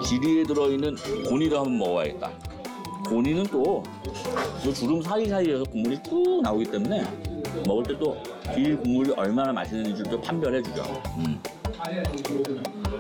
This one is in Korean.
지리에 들어있는 고니를 한번 먹어야겠다. 고니는 또 주름 사이사이에서 국물이 쭉 나오기 때문에 먹을 때 또 이 국물이 얼마나 맛있는지 또 판별해주죠.